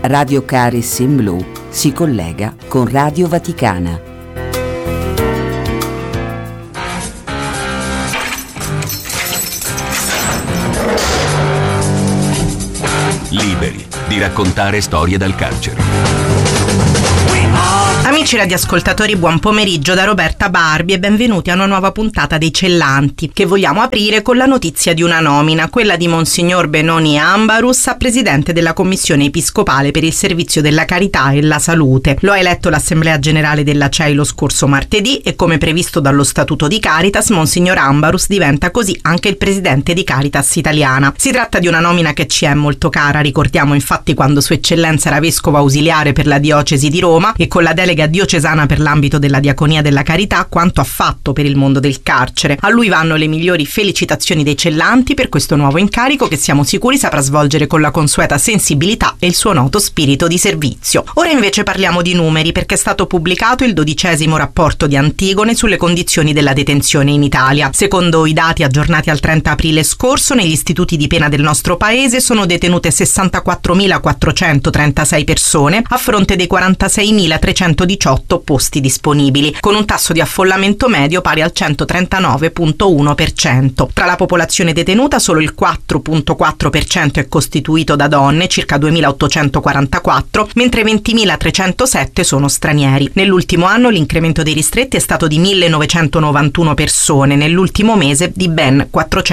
Radio Caris in Blu si collega con Radio Vaticana. Liberi di raccontare storie dal carcere. Amici radioascoltatori, buon pomeriggio da Roberta Barbi e benvenuti a una nuova puntata dei Cellanti, che vogliamo aprire con la notizia di una nomina, quella di Monsignor Benoni Ambarus a presidente della Commissione Episcopale per il Servizio della Carità e la Salute. Lo ha eletto l'Assemblea Generale della CEI lo scorso martedì e, come previsto dallo Statuto di Caritas, Monsignor Ambarus diventa così anche il presidente di Caritas Italiana. Si tratta di una nomina che ci è molto cara, ricordiamo infatti quando Sua Eccellenza era vescovo ausiliare per la diocesi di Roma e con la delega diocesana per l'ambito della diaconia della carità quanto ha fatto per il mondo del carcere. A lui vanno le migliori felicitazioni dei Cellanti per questo nuovo incarico che siamo sicuri saprà svolgere con la consueta sensibilità e il suo noto spirito di servizio. Ora invece parliamo di numeri, perché è stato pubblicato il 12° rapporto di Antigone sulle condizioni della detenzione in Italia. Secondo i dati aggiornati al 30 aprile scorso, negli istituti di pena del nostro paese sono detenute 64.436 persone a fronte dei 46.318 posti disponibili, con un tasso di affollamento medio pari al 139,1%. Tra la popolazione detenuta solo il 4,4% è costituito da donne, circa 2.844, mentre 20.307 sono stranieri. Nell'ultimo anno l'incremento dei ristretti è stato di 1.991 persone, nell'ultimo mese di ben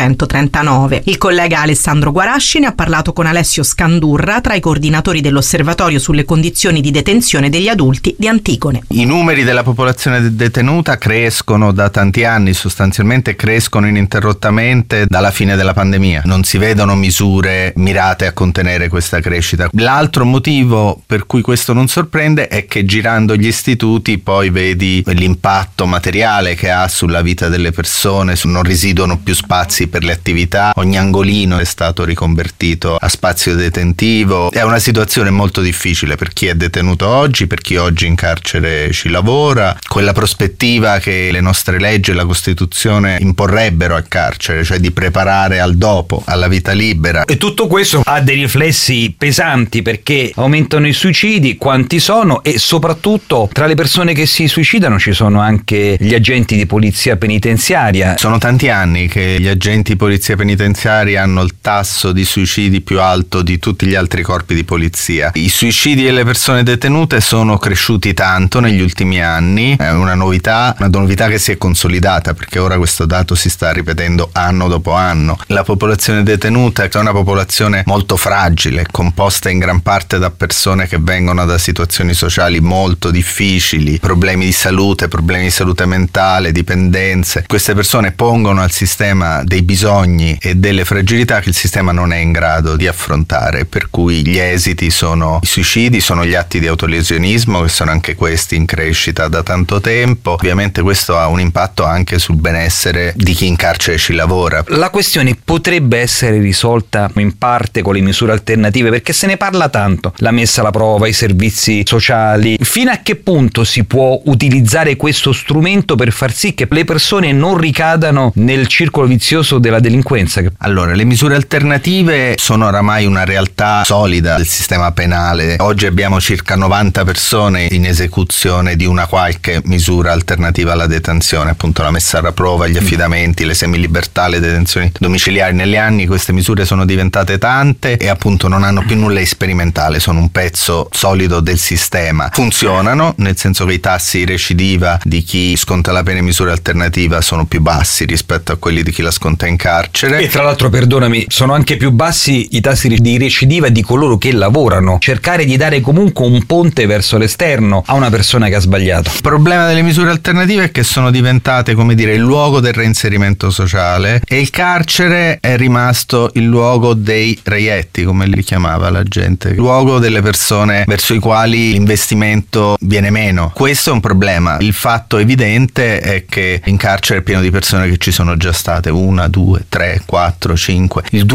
439. Il collega Alessandro Guarasci ne ha parlato con Alessio Scandurra, tra i coordinatori dell'Osservatorio sulle condizioni di detenzione degli adulti di Antigone. I numeri della popolazione detenuta crescono da tanti anni, sostanzialmente crescono ininterrottamente dalla fine della pandemia. Non si vedono misure mirate a contenere questa crescita. L'altro motivo per cui questo non sorprende è che girando gli istituti poi vedi l'impatto materiale che ha sulla vita delle persone, non residuano più spazi per le attività, ogni angolino è stato riconvertito a spazio detentivo. È una situazione molto difficile per chi è detenuto oggi, per chi oggi in carcere ci lavora, quella prospettiva che le nostre leggi e la Costituzione imporrebbero al carcere, cioè di preparare al dopo, alla vita libera. E tutto questo ha dei riflessi pesanti, perché aumentano i suicidi, quanti sono, e soprattutto tra le persone che si suicidano ci sono anche gli agenti di polizia penitenziaria. Sono tanti anni che gli agenti di polizia penitenziaria hanno il tasso di suicidi più alto di tutti gli altri corpi di polizia. I suicidi delle persone detenute sono cresciuti tanto negli ultimi anni, è una novità che si è consolidata, perché ora questo dato si sta ripetendo anno dopo anno. La popolazione detenuta è una popolazione molto fragile, composta in gran parte da persone che vengono da situazioni sociali molto difficili, problemi di salute mentale, dipendenze. Queste persone pongono al sistema dei bisogni e delle fragilità che il sistema non è in grado di affrontare, per cui gli esiti sono i suicidi, sono gli atti di autolesionismo, che sono anche questi in crescita da tanto tempo. Ovviamente questo ha un impatto anche sul benessere di chi in carcere ci lavora. La questione potrebbe essere risolta in parte con le misure alternative, perché se ne parla tanto, la messa alla prova, i servizi sociali. Fino a che punto si può utilizzare questo strumento per far sì che le persone non ricadano nel circolo vizioso della delinquenza? Allora, le misure alternative sono oramai una realtà solida del sistema penale. Oggi abbiamo circa 90 persone in esecuzione di una qualche misura alternativa alla detenzione, appunto la messa alla prova, gli affidamenti, le semilibertà, le detenzioni domiciliari. Negli anni queste misure sono diventate tante e appunto non hanno più nulla di sperimentale, sono un pezzo solido del sistema. Funzionano, nel senso che i tassi di recidiva di chi sconta la pena in misura alternativa sono più bassi rispetto a quelli di chi la sconta in carcere. E tra l'altro, perdonami, sono anche più bassi i tassi di recidiva di coloro che lavorano. Cercare di dare comunque un ponte verso l'esterno a una persona che ha sbagliato. Il problema delle misure alternative è che sono diventate, come dire, il luogo del reinserimento sociale, e il carcere è rimasto il luogo dei reietti, come li chiamava la gente, il luogo delle persone verso i quali l'investimento viene meno. Questo è un problema. Il fatto evidente è che in carcere è pieno di persone che ci sono già state 1, 2, 3, 4, 5. Il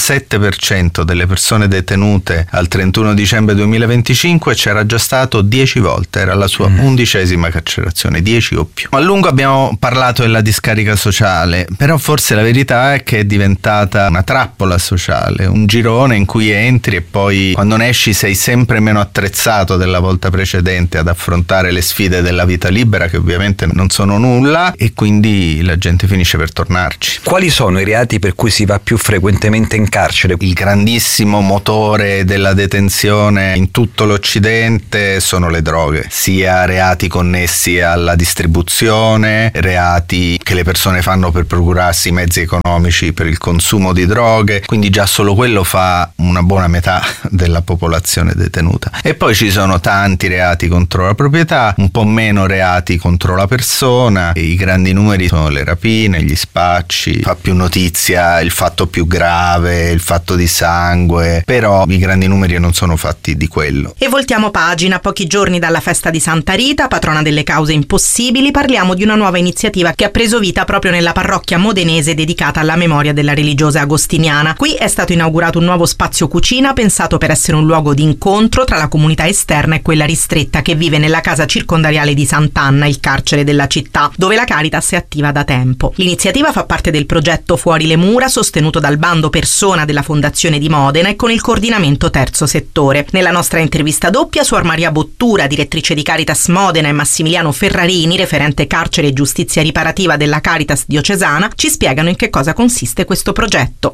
2,7% delle persone detenute al 31 dicembre 2025 c'era già stato 10 10 volte, era la sua 11ª carcerazione, 10 o più. A lungo abbiamo parlato della discarica sociale, però forse la verità è che è diventata una trappola sociale, un girone in cui entri e poi quando ne esci sei sempre meno attrezzato della volta precedente ad affrontare le sfide della vita libera, che ovviamente non sono nulla, e quindi la gente finisce per tornarci. Quali sono i reati per cui si va più frequentemente in carcere? Il grandissimo motore della detenzione in tutto l'Occidente sono le droghe, sia reati connessi alla distribuzione, reati che le persone fanno per procurarsi mezzi economici per il consumo di droghe, quindi già solo quello fa una buona metà della popolazione detenuta. E poi ci sono tanti reati contro la proprietà, un po' meno reati contro la persona, e i grandi numeri sono le rapine, gli spacci, fa più notizia il fatto più grave, il fatto di sangue, però i grandi numeri non sono fatti di quello. E voltiamo pagina. A pochi giorni dalla festa di Santa Rita, patrona delle cause impossibili, parliamo di una nuova iniziativa che ha preso vita proprio nella parrocchia modenese dedicata alla memoria della religiosa agostiniana. Qui è stato inaugurato un nuovo spazio cucina pensato per essere un luogo di incontro tra la comunità esterna e quella ristretta che vive nella casa circondariale di Sant'Anna, il carcere della città, dove la Caritas è attiva da tempo. L'iniziativa fa parte del progetto Fuori le mura, sostenuto dal bando Persona della Fondazione di Modena e con il coordinamento Terzo Settore. Nella nostra intervista doppia, Suor Maria Bottura, direttrice di Caritas Modena, e Massimiliano Ferrarini, referente carcere e giustizia riparativa della Caritas diocesana, ci spiegano in che cosa consiste questo progetto.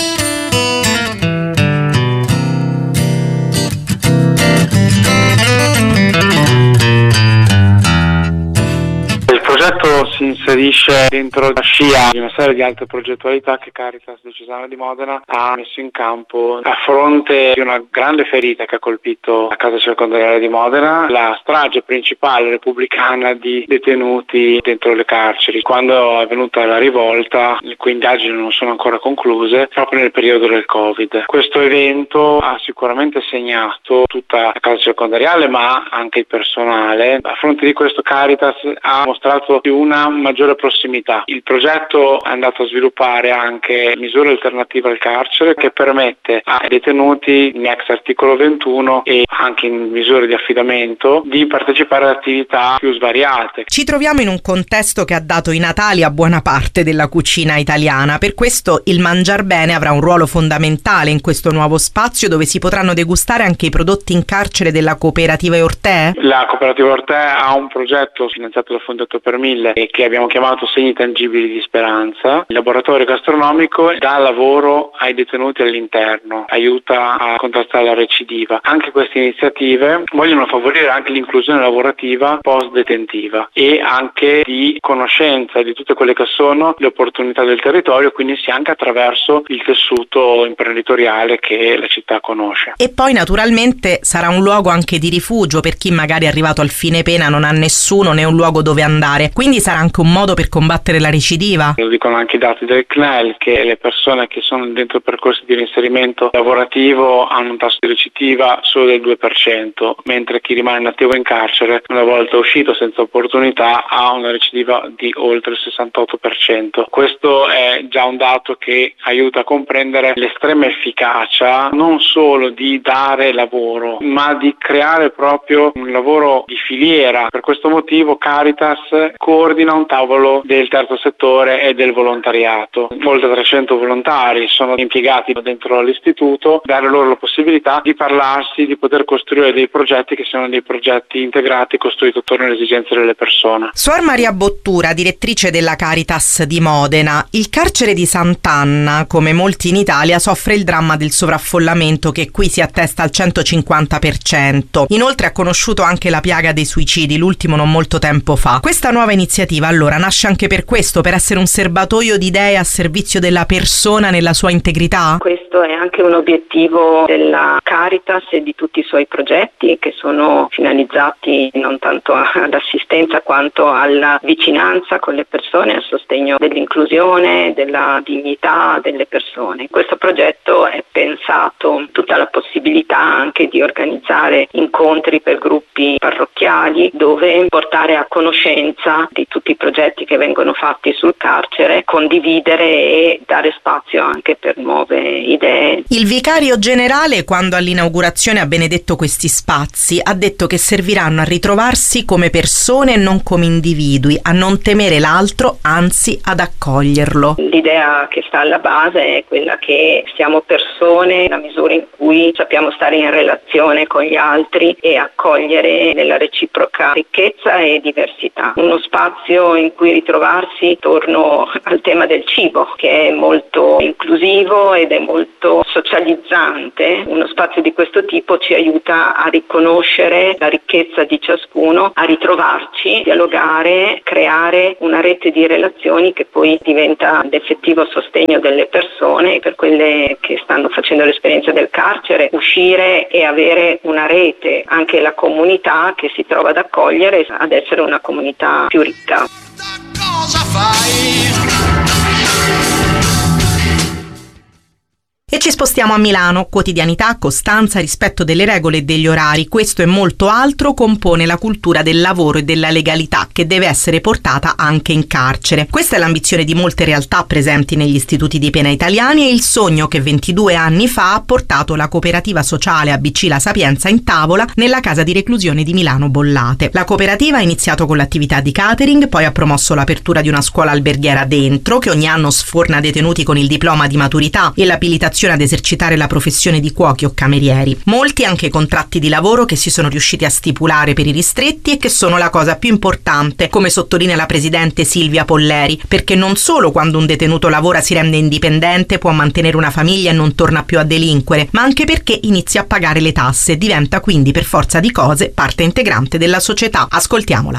Il progetto si inserisce dentro la scia di una serie di altre progettualità che Caritas Diocesana di Modena ha messo in campo a fronte di una grande ferita che ha colpito la casa circondariale di Modena, la strage principale repubblicana di detenuti dentro le carceri. Quando è venuta la rivolta, le cui indagini non sono ancora concluse, proprio nel periodo del Covid. Questo evento ha sicuramente segnato tutta la casa circondariale, ma anche il personale. A fronte di questo Caritas ha mostrato una maggiore prossimità. Il progetto è andato a sviluppare anche misure alternative al carcere che permette ai detenuti in ex articolo 21 e anche in misure di affidamento di partecipare ad attività più svariate. Ci troviamo in un contesto che ha dato i natali a buona parte della cucina italiana, per questo il Mangiar Bene avrà un ruolo fondamentale in questo nuovo spazio dove si potranno degustare anche i prodotti in carcere della cooperativa Ortè. La cooperativa Ortè ha un progetto finanziato dal Fondato per 1000 e che abbiamo chiamato Segni Tangibili di Speranza. Il laboratorio gastronomico dà lavoro ai detenuti all'interno, aiuta a contrastare la recidiva. Anche queste iniziative vogliono favorire anche l'inclusione lavorativa post-detentiva e anche di conoscenza di tutte quelle che sono le opportunità del territorio, quindi sia anche attraverso il tessuto imprenditoriale che la città conosce. E poi naturalmente sarà un luogo anche di rifugio per chi magari è arrivato al fine pena, non ha nessuno né un luogo dove andare, quindi sarà anche un modo per combattere la recidiva. Lo dicono anche i dati del CNEL, che le persone che sono dentro percorsi di reinserimento lavorativo hanno un tasso di recidiva solo del 2%, mentre chi rimane inattivo in carcere, una volta uscito senza opportunità, ha una recidiva di oltre il 68%. Questo è già un dato che aiuta a comprendere l'estrema efficacia non solo di dare lavoro, ma di creare proprio un lavoro di filiera. Per questo motivo Caritas coordina un tavolo del terzo settore e del volontariato. Oltre 300 volontari sono impiegati dentro l'istituto, dare loro la possibilità di parlarsi, di poter costruire dei progetti che siano dei progetti integrati, costruiti attorno alle esigenze delle persone. Suor Maria Bottura, direttrice della Caritas di Modena, il carcere di Sant'Anna, come molti in Italia, soffre il dramma del sovraffollamento che qui si attesta al 150%. Inoltre ha conosciuto anche la piaga dei suicidi, l'ultimo non molto tempo fa. Questa nuova iniziativa allora nasce anche per questo, per essere un serbatoio di idee a servizio della persona nella sua integrità? Questo è anche un obiettivo della Caritas e di tutti i suoi progetti, che sono finalizzati non tanto all'assistenza quanto alla vicinanza con le persone, al sostegno dell'inclusione, della dignità delle persone. Questo progetto è pensato tutta la possibilità anche di organizzare incontri per gruppi parrocchiali dove portare a conoscenza di tutti tutti i progetti che vengono fatti sul carcere, condividere e dare spazio anche per nuove idee. Il vicario generale, quando all'inaugurazione ha benedetto questi spazi, ha detto che serviranno a ritrovarsi come persone e non come individui, a non temere l'altro, anzi ad accoglierlo. L'idea che sta alla base è quella che siamo persone nella misura in cui sappiamo stare in relazione con gli altri e accogliere nella reciproca ricchezza e diversità. Uno spazio in cui ritrovarsi, torno al tema del cibo, che è molto inclusivo ed è molto socializzante. Uno spazio di questo tipo ci aiuta a riconoscere la ricchezza di ciascuno, a ritrovarci, dialogare, creare una rete di relazioni che poi diventa l'effettivo sostegno delle persone. Per quelle che stanno facendo l'esperienza del carcere, uscire e avere una rete, anche la comunità che si trova ad accogliere, ad essere una comunità più ricca. Cosa fai? E ci spostiamo a Milano. Quotidianità, costanza, rispetto delle regole e degli orari. Questo e molto altro compone la cultura del lavoro e della legalità che deve essere portata anche in carcere. Questa è l'ambizione di molte realtà presenti negli istituti di pena italiani e il sogno che 22 anni fa ha portato la cooperativa sociale ABC La Sapienza in tavola nella casa di reclusione di Milano Bollate. La cooperativa ha iniziato con l'attività di catering, poi ha promosso l'apertura di una scuola alberghiera dentro, che ogni anno sforna detenuti con il diploma di maturità e l'abilitazione ad esercitare la professione di cuochi o camerieri. Molti anche contratti di lavoro che si sono riusciti a stipulare per i ristretti e che sono la cosa più importante, come sottolinea la presidente Silvia Polleri, perché non solo quando un detenuto lavora si rende indipendente, può mantenere una famiglia e non torna più a delinquere, ma anche perché inizia a pagare le tasse e diventa quindi per forza di cose parte integrante della società. Ascoltiamola.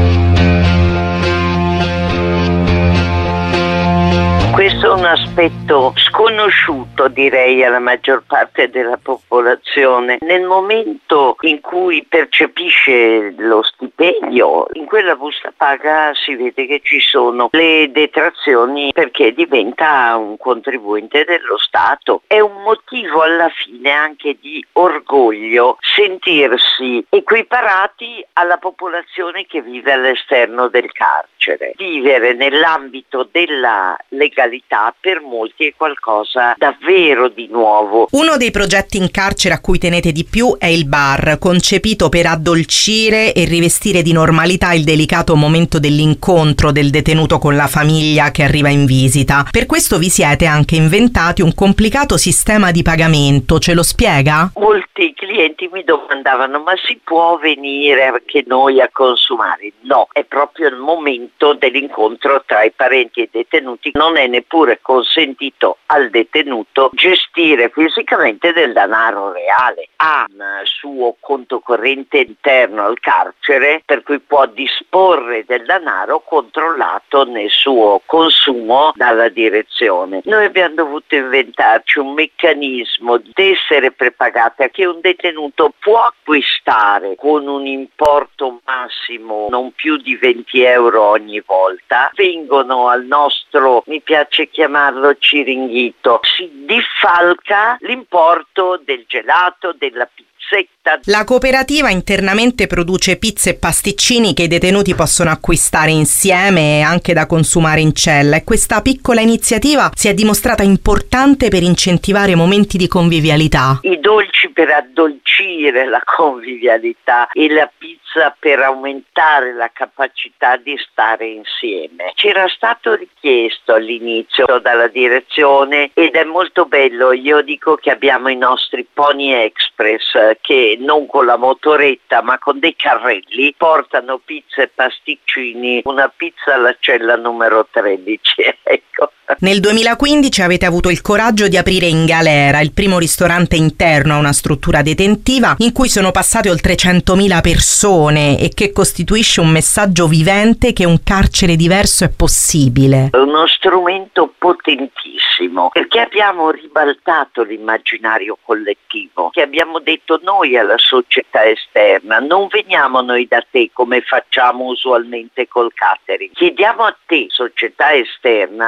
Questo è un aspetto sconosciuto, direi, alla maggior parte della popolazione. Nel momento in cui percepisce lo stipendio, in quella busta paga si vede che ci sono le detrazioni perché diventa un contribuente dello Stato. È un motivo alla fine anche di orgoglio sentirsi equiparati alla popolazione che vive all'esterno del carcere. Vivere nell'ambito della legalità per molti è qualcosa davvero di nuovo. Uno dei progetti in carcere a cui tenete di più è il bar, concepito per addolcire e rivestire di normalità il delicato momento dell'incontro del detenuto con la famiglia che arriva in visita. Per questo vi siete anche inventati un complicato sistema di pagamento, ce lo spiega? Molti clienti mi domandavano: ma si può venire anche noi a consumare? No, è proprio il momento dell'incontro tra i parenti e i detenuti. Non è neppure consentito al detenuto gestire fisicamente del denaro reale. Ha un suo conto corrente interno al carcere, per cui può disporre del denaro controllato nel suo consumo dalla direzione. Noi abbiamo dovuto inventarci un meccanismo di essere prepagati, che un detenuto può acquistare con un importo massimo non più di 20 euro ogni volta. Vengono al nostro, mi piace chiamarlo ciringhito, si diffalca l'importo del gelato, della pizzetta. La cooperativa internamente produce pizze e pasticcini che i detenuti possono acquistare insieme e anche da consumare in cella, e questa piccola iniziativa si è dimostrata importante per incentivare momenti di convivialità. I dolci per addolcire la convivialità e la pizza per aumentare la capacità di stare insieme. C'era stato richiesto all'inizio dalla direzione ed è molto bello. Io dico che abbiamo i nostri Pony Express che non con la motoretta ma con dei carrelli portano pizza e pasticcini, una pizza alla cella numero 13, ecco. Nel 2015 avete avuto il coraggio di aprire In Galera, il primo ristorante interno a una struttura detentiva in cui sono passate oltre 100.000 persone e che costituisce un messaggio vivente che un carcere diverso è possibile. È uno strumento potentissimo perché abbiamo ribaltato l'immaginario collettivo, che abbiamo detto noi alla società esterna: non veniamo noi da te come facciamo usualmente col catering, chiediamo a te, società esterna, di entrare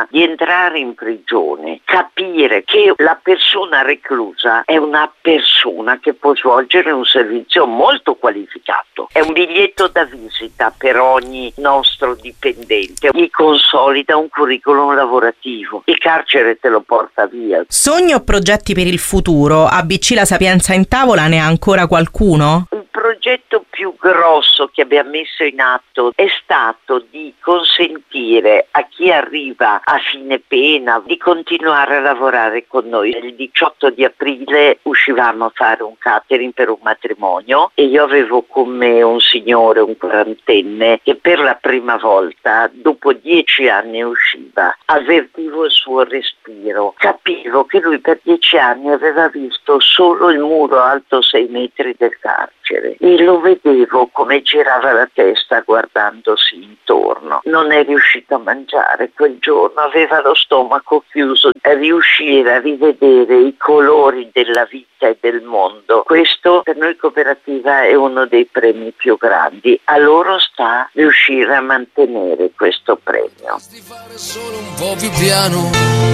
entrare in prigione, capire che la persona reclusa è una persona che può svolgere un servizio molto qualificato. È un biglietto da visita per ogni nostro dipendente, gli consolida un curriculum lavorativo. Il carcere te lo porta via. Sogni o progetti per il futuro? ABC La Sapienza in tavola ne ha ancora qualcuno? Il progetto più grosso che abbiamo messo in atto è stato di consentire a chi arriva a fine pena di continuare a lavorare con noi. Il 18 di aprile uscivamo a fare un catering per un matrimonio e io avevo con me un signore, un quarantenne, che per la prima volta dopo 10 anni usciva. Avvertivo il suo respiro, capivo che lui per 10 anni aveva visto solo il muro alto 6 metri del carcere e lo vedevo come girava la testa guardandosi intorno. Non è riuscito a mangiare quel giorno, aveva lo stomaco chiuso. A riuscire a rivedere i colori della vita e del mondo, questo per noi cooperativa è uno dei premi più grandi. A loro sta riuscire a mantenere questo premio. Solo un po' più piano.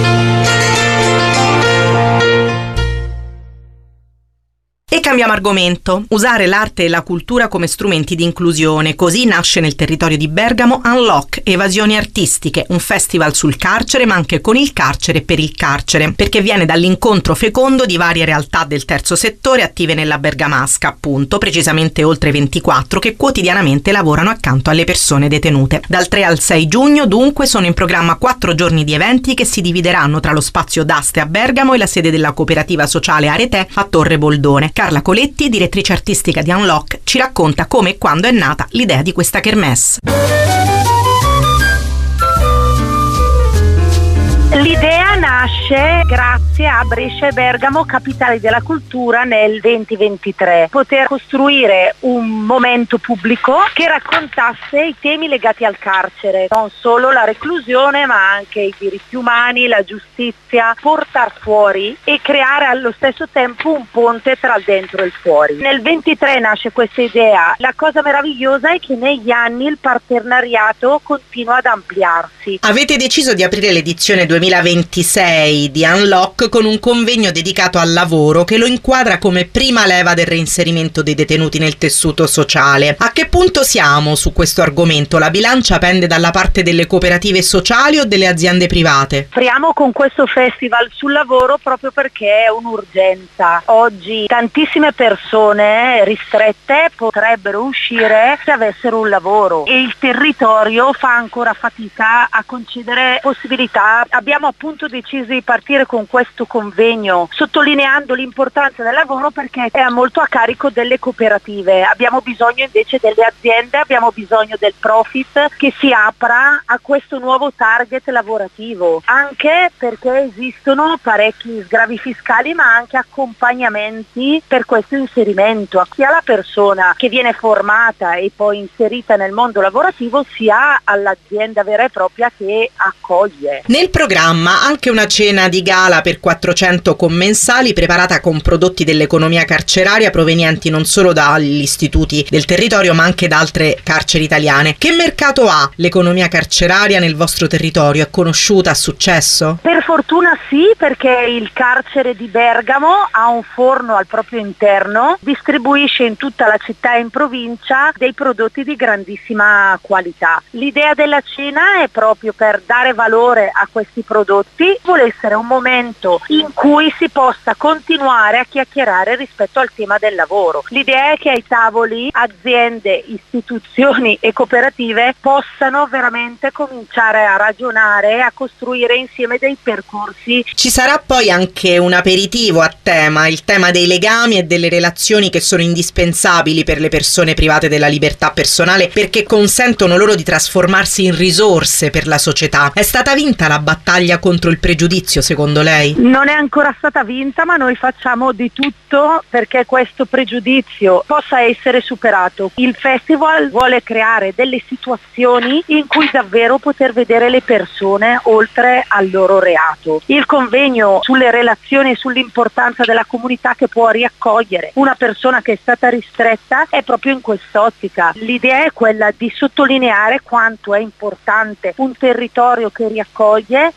E cambiamo argomento. Usare l'arte e la cultura come strumenti di inclusione. Così nasce nel territorio di Bergamo Unlock, Evasioni Artistiche, un festival sul carcere ma anche con il carcere per il carcere, perché viene dall'incontro fecondo di varie realtà del terzo settore attive nella Bergamasca, appunto, precisamente oltre 24, che quotidianamente lavorano accanto alle persone detenute. Dal 3 al 6 giugno, dunque, sono in programma 4 giorni di eventi che si divideranno tra lo spazio d'Aste a Bergamo e la sede della cooperativa sociale Aretè a Torre Boldone. Carla Coletti, direttrice artistica di Unlock, ci racconta come e quando è nata l'idea di questa kermesse. L'idea nasce grazie a Brescia e Bergamo, capitali della cultura, nel 2023. Poter costruire un momento pubblico che raccontasse i temi legati al carcere, non solo la reclusione ma anche i diritti umani, la giustizia, portar fuori e creare allo stesso tempo un ponte tra il dentro e il fuori. Nel 23 nasce questa idea. La cosa meravigliosa è che negli anni il partenariato continua ad ampliarsi. Avete deciso di aprire l'edizione 2026 di Unlock con un convegno dedicato al lavoro che lo inquadra come prima leva del reinserimento dei detenuti nel tessuto sociale. A che punto siamo su questo argomento? La bilancia pende dalla parte delle cooperative sociali o delle aziende private? Apriamo con questo festival sul lavoro proprio perché è un'urgenza. Oggi tantissime persone ristrette potrebbero uscire se avessero un lavoro e il territorio fa ancora fatica a concedere possibilità. Abbiamo appunto deciso di partire con questo convegno sottolineando l'importanza del lavoro perché è molto a carico delle cooperative. Abbiamo bisogno invece delle aziende, abbiamo bisogno del profit che si apra a questo nuovo target lavorativo, anche perché esistono parecchi sgravi fiscali ma anche accompagnamenti per questo inserimento sia alla persona che viene formata e poi inserita nel mondo lavorativo sia all'azienda vera e propria che accoglie. Nel programma anche una cena di gala per 400 commensali preparata con prodotti dell'economia carceraria provenienti non solo dagli istituti del territorio ma anche da altre carceri italiane. Che mercato ha l'economia carceraria nel vostro territorio? È conosciuta? Ha successo? Per fortuna sì, perché il carcere di Bergamo ha un forno al proprio interno, distribuisce in tutta la città e in provincia dei prodotti di grandissima qualità. L'idea della cena è proprio per dare valore a questi prodotti, vuole essere un momento in cui si possa continuare a chiacchierare rispetto al tema del lavoro. L'idea è che ai tavoli aziende, istituzioni e cooperative possano veramente cominciare a ragionare, a costruire insieme dei percorsi. Ci sarà poi anche un aperitivo a tema, il tema dei legami e delle relazioni che sono indispensabili per le persone private della libertà personale perché consentono loro di trasformarsi in risorse per la società. È stata vinta la battaglia contro il pregiudizio, secondo lei? Non è ancora stata vinta, ma noi facciamo di tutto perché questo pregiudizio possa essere superato. Il festival vuole creare delle situazioni in cui davvero poter vedere le persone oltre al loro reato. Il convegno sulle relazioni e sull'importanza della comunità che può riaccogliere una persona che è stata ristretta è proprio in quest'ottica. L'idea è quella di sottolineare quanto è importante un territorio che riaccoglie e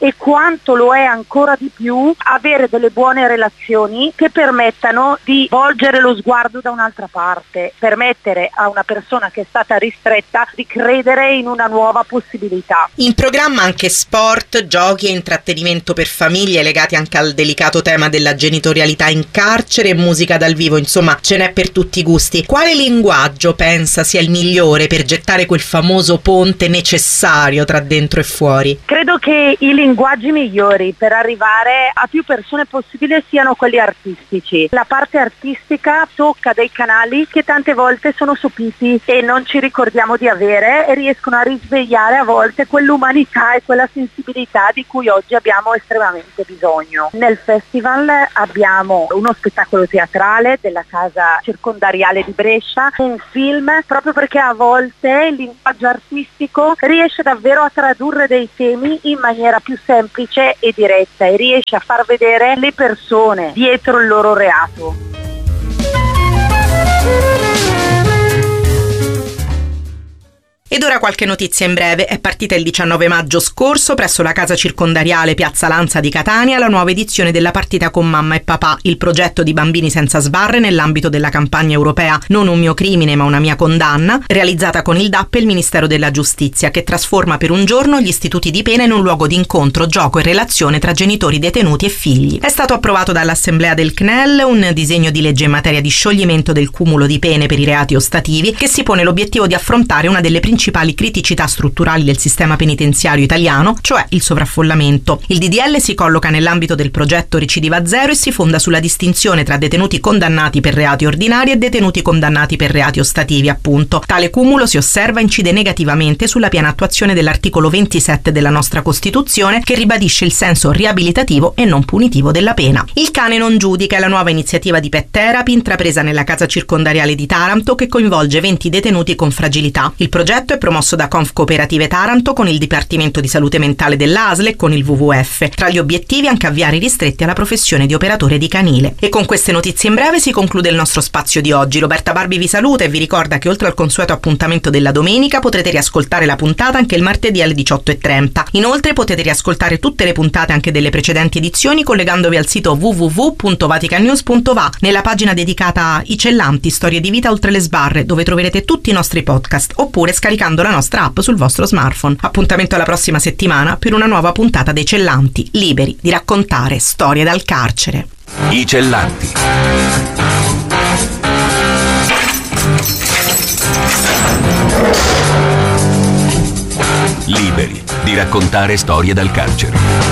e quanto lo è ancora di più avere delle buone relazioni che permettano di volgere lo sguardo da un'altra parte, permettere a una persona che è stata ristretta di credere in una nuova possibilità. In programma anche sport, giochi e intrattenimento per famiglie legati anche al delicato tema della genitorialità in carcere e musica dal vivo, insomma ce n'è per tutti i gusti. Quale linguaggio pensa sia il migliore per gettare quel famoso ponte necessario tra dentro e fuori? Credo che i linguaggi migliori per arrivare a più persone possibile siano quelli artistici. La parte artistica tocca dei canali che tante volte sono sopiti e non ci ricordiamo di avere, e riescono a risvegliare a volte quell'umanità e quella sensibilità di cui oggi abbiamo estremamente bisogno. Nel festival abbiamo uno spettacolo teatrale della Casa Circondariale di Brescia, un film, proprio perché a volte il linguaggio artistico riesce davvero a tradurre dei temi in maniera più semplice e diretta e riesce a far vedere le persone dietro il loro reato. Ed ora qualche notizia in breve. È partita il 19 maggio scorso presso la Casa Circondariale Piazza Lanza di Catania la nuova edizione della Partita con mamma e papà, il progetto di Bambini senza sbarre nell'ambito della campagna europea Non un mio crimine ma una mia condanna, realizzata con il DAP e il Ministero della Giustizia, che trasforma per un giorno gli istituti di pena in un luogo di incontro, gioco e relazione tra genitori detenuti e figli. È stato approvato dall'Assemblea del CNEL un disegno di legge in materia di scioglimento del cumulo di pene per i reati ostativi che si pone l'obiettivo di affrontare una delle principali criticità strutturali del sistema penitenziario italiano, cioè il sovraffollamento. Il DDL si colloca nell'ambito del progetto Recidiva Zero e si fonda sulla distinzione tra detenuti condannati per reati ordinari e detenuti condannati per reati ostativi, appunto. Tale cumulo, si osserva, incide negativamente sulla piena attuazione dell'articolo 27 della nostra Costituzione, che ribadisce il senso riabilitativo e non punitivo della pena. Il cane non giudica è la nuova iniziativa di Pet Therapy intrapresa nella Casa Circondariale di Taranto, che coinvolge 20 detenuti con fragilità. Il progetto è promosso da Conf Cooperative Taranto con il Dipartimento di Salute Mentale dell'ASL e con il WWF. Tra gli obiettivi anche avviare i ristretti alla professione di operatore di canile. E con queste notizie in breve si conclude il nostro spazio di oggi. Roberta Barbi vi saluta e vi ricorda che oltre al consueto appuntamento della domenica potrete riascoltare la puntata anche il martedì alle 18:30. Inoltre potete riascoltare tutte le puntate anche delle precedenti edizioni collegandovi al sito www.vaticannews.va nella pagina dedicata a I Cellanti, storie di vita oltre le sbarre, dove troverete tutti i nostri podcast, oppure scaricando la nostra app sul vostro smartphone. Appuntamento alla prossima settimana per una nuova puntata dei Cellanti, liberi di raccontare storie dal carcere. I Cellanti. Liberi di raccontare storie dal carcere.